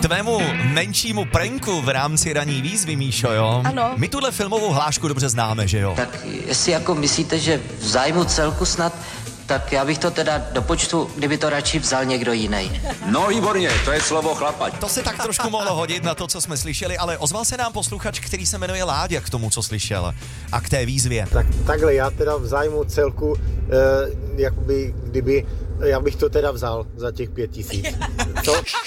tvému menšímu pranku v rámci ranní výzvy, Míšo, jo? Ano. My tuhle filmovou hlášku dobře známe, že jo? Tak jestli jako myslíte, že v zájmu celku snad, tak já bych to teda dopočtu, kdyby to radši vzal někdo jiný. No výborně, to je slovo chlapa. To se tak trošku mohlo hodit na to, co jsme slyšeli, ale ozval se nám posluchač, který se jmenuje Láďa k tomu, co slyšel a k té výzvě. Tak takhle, já teda v zájmu celku, jakoby, já bych to teda vzal za těch 5 000. Co?